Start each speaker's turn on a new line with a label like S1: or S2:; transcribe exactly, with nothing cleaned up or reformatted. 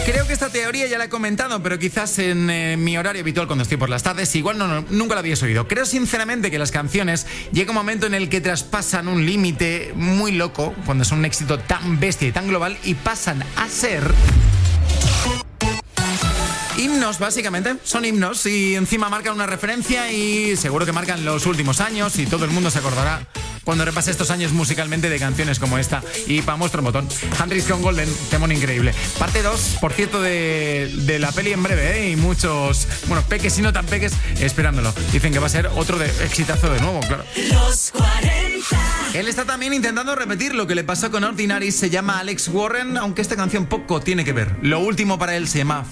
S1: Creo que esta teoría ya la he comentado, pero quizás en eh, mi horario habitual cuando estoy por las tardes, igual no, no, nunca la habías oído. Creo sinceramente que las canciones llega un momento en el que traspasan un límite muy loco, cuando son un éxito tan bestia y tan global, y pasan a ser himnos, básicamente. Son himnos y encima marcan una referencia y seguro que marcan los últimos años y todo el mundo se acordará cuando repase estos años musicalmente de canciones como esta. Y para muestra un botón, Hendrix con Golden, temón increíble. Parte dos, por cierto, de, de la peli en breve, ¿eh? Y muchos, bueno, peques y no tan peques esperándolo. Dicen que va a ser otro de exitazo de nuevo, claro.
S2: Los cuarenta.
S1: Él está también intentando repetir lo que le pasó con Ordinary. Se llama Alex Warren, aunque esta canción poco tiene que ver. Lo último para él se llama